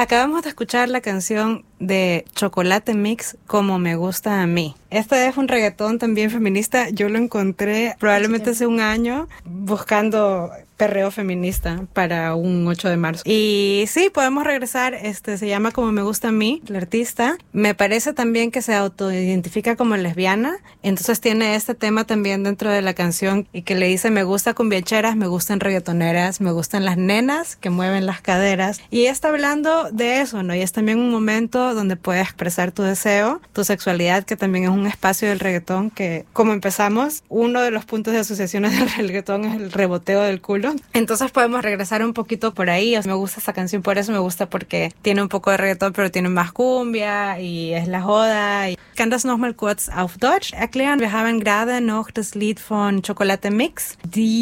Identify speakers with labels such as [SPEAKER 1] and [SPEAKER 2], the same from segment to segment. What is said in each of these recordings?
[SPEAKER 1] Acabamos de escuchar la canción de Chocolate Mix, Como Me Gusta a Mí. Este es un reggaetón también feminista. Yo lo encontré probablemente hace un año buscando perreo feminista para un 8 de marzo. Y sí, podemos regresar. Se llama Como Me Gusta a Mí, la artista. Me parece también que se autoidentifica como lesbiana. Entonces tiene este tema también dentro de la canción y que le dice: me gusta cumbiancheras, me gustan reggaetoneras, me gustan las nenas que mueven las caderas. Y está hablando de eso, ¿no? Y es también un momento donde puedes expresar tu deseo, tu sexualidad, que también es un espacio del reggaetón que, como empezamos, uno de los puntos de asociaciones del reggaetón es el reboteo del culo. Entonces podemos regresar un poquito por ahí. Me gusta esta canción por eso, me gusta porque tiene un poco de reggaetón, pero tiene más cumbia y es la joda. Ich kann das nochmal kurz auf Deutsch erklären. Wir haben gerade noch das Lied von Chocolate Mix.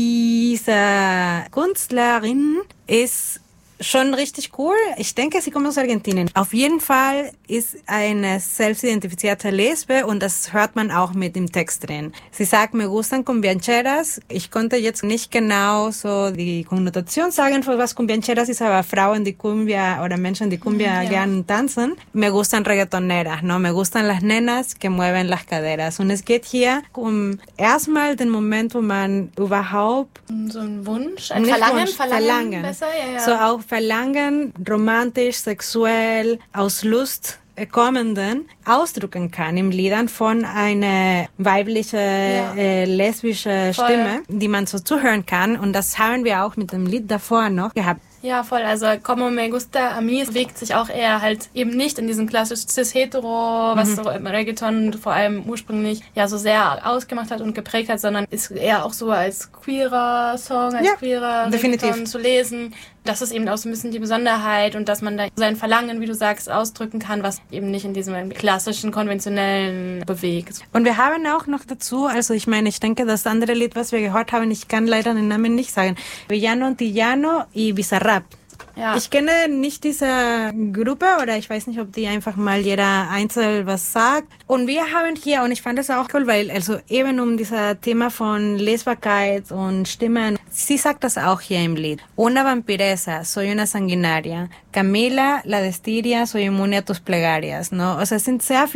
[SPEAKER 1] Diese Künstlerin ist schon richtig cool. Ich denke, sie kommt aus Argentinien. Auf jeden Fall ist eine selbstidentifizierte Lesbe und das hört man auch mit dem Text drin. Sie sagt, me gustan cumbiancheras. Ich konnte jetzt nicht genau so die Konnotation sagen, von was cumbiancheras ist, aber Frauen, die Cumbia oder Menschen, die Cumbia gerne tanzen. Me gustan reggaetoneras, ¿no? Me gustan las nenas que mueven las caderas. Und es geht hier um erstmal den Moment, wo man überhaupt
[SPEAKER 2] so ein Wunsch, ein Verlangen besser, ja.
[SPEAKER 1] So auch Verlangen, romantisch, sexuell, aus Lust kommenden ausdrücken kann im Liedern von einer weibliche, lesbische Stimme, die man so zuhören kann. Und das haben wir auch mit dem Lied davor noch gehabt.
[SPEAKER 2] Ja, voll. Also Como Me Gusta a Mí bewegt sich auch eher halt eben nicht in diesem klassisch cis-hetero, was so im Reggaeton vor allem ursprünglich ja so sehr ausgemacht hat und geprägt hat, sondern ist eher auch so als queerer Song, als queerer Reggaeton zu lesen. Das ist eben auch so ein bisschen die Besonderheit und dass man da sein Verlangen, wie du sagst, ausdrücken kann, was eben nicht in diesem klassischen, konventionellen bewegt.
[SPEAKER 1] Und wir haben auch noch dazu, also ich meine, ich denke, das andere Lied, was wir gehört haben, ich kann leider den Namen nicht sagen, Villano Antillano y Bizarrap. Ja. Ich kenne nicht diese Gruppe oder ich weiß nicht, ob die einfach mal jeder einzeln was sagt. Und wir haben hier, und ich fand das auch cool, weil also eben um dieses Thema von Lesbarkeit und Stimmen, sie sagt das auch hier im Lied. Una vampiresa, soy una sanguinaria. Camila, la destiria, soy inmune a tus plegarias, ¿no? O sea, sind sehr